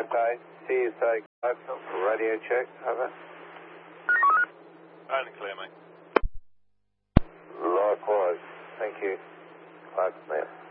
Okay. See you, say, radio check, over. Loud and clear, mate. Likewise. Thank you. Clark, mate.